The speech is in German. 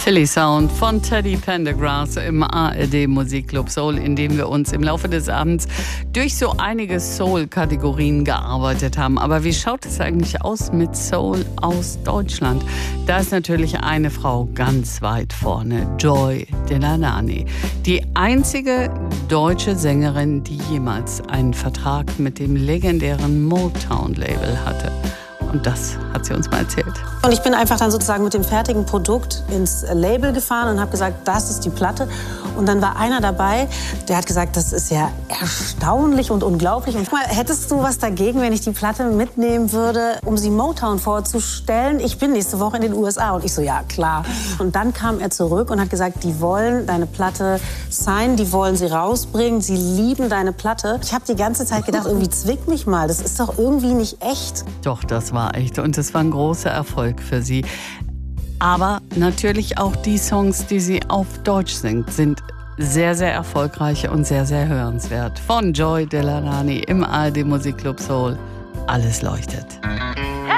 Philly Sound von Teddy Pendergrass im ARD Musikclub Soul, in dem wir uns im Laufe des Abends durch so einige Soul-Kategorien gearbeitet haben. Aber wie schaut es eigentlich aus mit Soul aus Deutschland? Da ist natürlich eine Frau ganz weit vorne, Joy Delaney. Die einzige deutsche Sängerin, die jemals einen Vertrag mit dem legendären Motown-Label hatte. Und das hat sie uns mal erzählt. Und ich bin einfach dann sozusagen mit dem fertigen Produkt ins Label gefahren und habe gesagt, das ist die Platte. Und dann war einer dabei, der hat gesagt, das ist ja erstaunlich und unglaublich. Und mal, hättest du was dagegen, wenn ich die Platte mitnehmen würde, um sie Motown vorzustellen? Ich bin nächste Woche in den USA. Und ich so, ja, klar. Und dann kam er zurück und hat gesagt, die wollen deine Platte signen, die wollen sie rausbringen, sie lieben deine Platte. Ich habe die ganze Zeit gedacht, irgendwie zwick mich mal, das ist doch irgendwie nicht echt. Doch, das war echt. Und es war ein großer Erfolg für sie. Aber natürlich auch die Songs, die sie auf Deutsch singt, sind sehr, sehr erfolgreich und sehr, sehr hörenswert. Von Joy Delaney im ARD Musikclub Soul. Alles leuchtet.